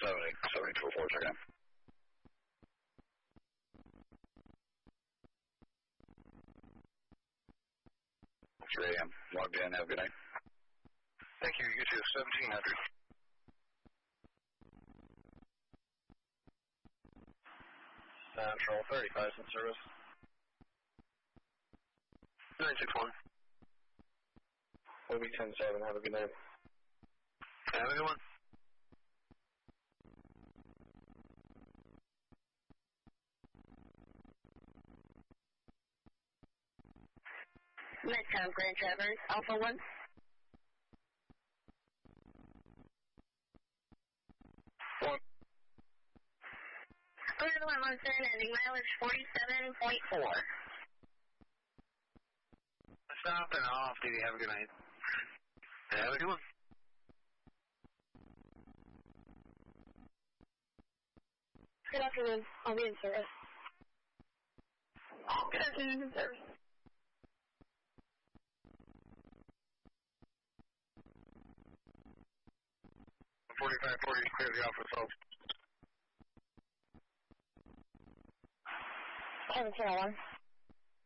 7024, check in. 3 a.m. Logged in. Have a good night. Thank you. You too. 1700. Central 35 in service. 961. We'll be 10-7. Have a good night. Have a good one. Midtown Grand Traverse, Alpha 1. Grand Limousine, ending mileage 47.4. Stop and off, duty. Have a good night. Have a good one. Good afternoon. I'll be in service. Good afternoon, in service. Clear the Alpha Assault. 701.